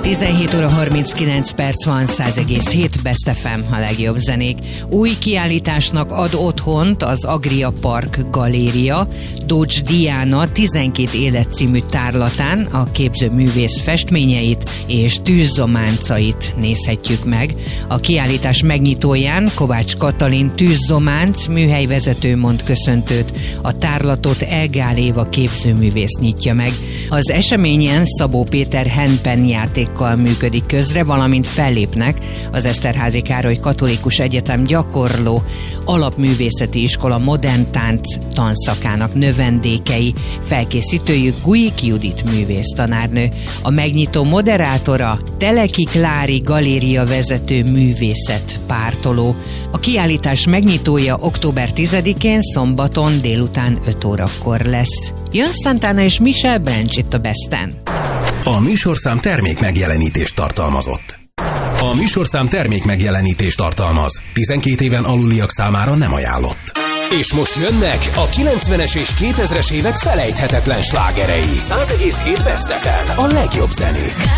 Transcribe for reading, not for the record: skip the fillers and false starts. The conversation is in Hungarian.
17 óra 39 perc van, 100,7 Best FM, a legjobb zenék. Új kiállításnak ad otthont az Agria Park Galéria, Dodge Diana 12 élet című tárlatán a képzőművész festményeit és tűzzománcait nézhetjük meg. A kiállítás megnyitóján Kovács Katalin tűzzománc műhelyvezető mond köszöntőt, a tárlatot Elgál Éva képzőművész nyitja meg. Az eseményen Szabó Péter handpan játékkal működik közre, valamint fellépnek az Eszterházy Károly Katolikus Egyetem gyakorló alapművészeti iskola modern tánc tanszakának növendékei, felkészítőjük Gulyik Judit művésztanárnő. A megnyitó moderátora Teleki Klári galéria vezető művészet pártoló. A kiállítás megnyitója október 10-én szombaton délután 5 órakor lesz. Jön Santana és Michel Branch itt a Besten. A műsorszám termék megjelenítést tartalmazott. A műsorszám termék megjelenítést tartalmaz. 12 éven aluliak számára nem ajánlott. És most jönnek a 90-es és 2000-es évek felejthetetlen slágerei. 100,7 Best FM, a legjobb zenék.